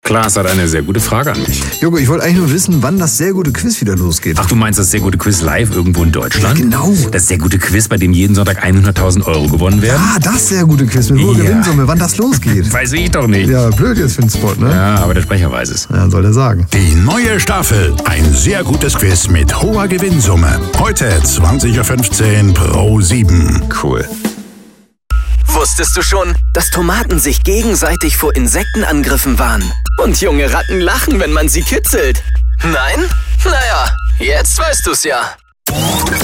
Klaas hat eine sehr gute Frage an mich. Joko, ich wollte eigentlich nur wissen, wann das sehr gute Quiz wieder losgeht. Ach, du meinst das sehr gute Quiz live irgendwo in Deutschland? Ja, genau. Das sehr gute Quiz, bei dem jeden Sonntag 100.000 € gewonnen werden? Ah, das sehr gute Quiz mit hoher Gewinnsumme, wann das losgeht. Weiß ich doch nicht. Ja, blöd jetzt für den Spot, ne? Ja, aber der Sprecher weiß es. Ja, soll er sagen. Die neue Staffel. Ein sehr gutes Quiz mit hoher Gewinnsumme. Heute 20.15 Uhr Pro7. Cool. Wusstest du schon, dass Tomaten sich gegenseitig vor Insektenangriffen warnen? Und junge Ratten lachen, wenn man sie kitzelt. Nein? Naja, jetzt weißt du's ja.